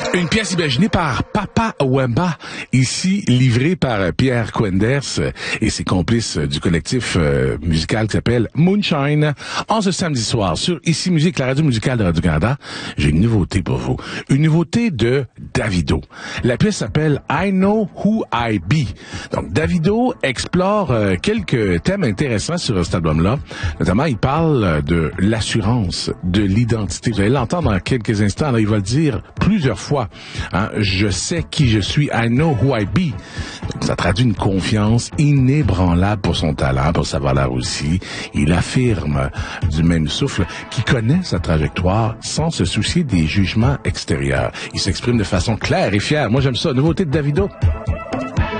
Une pièce imaginée par Papa Wemba, ici livrée par Pierre Quenders et ses complices du collectif musical qui s'appelle Moonshine. En ce samedi soir, sur Ici Musique, la radio musicale de Radio-Canada, j'ai une nouveauté pour vous. Une nouveauté de Davido. La pièce s'appelle I Know Who I Be. Donc, Davido explore quelques thèmes intéressants sur cet album-là. Notamment, il parle de l'assurance, de l'identité. Vous allez l'entendre dans quelques instants. Là, il va le dire plusieurs fois. Hein, je sais qui je suis. I know who I be. Donc, ça traduit une confiance inébranlable pour son talent, pour sa valeur aussi. Il affirme du même souffle qu'il connaît sa trajectoire sans se soucier des jugements extérieurs. Il s'exprime de façon claire et fière. Moi, j'aime ça. Nouveauté de Davido.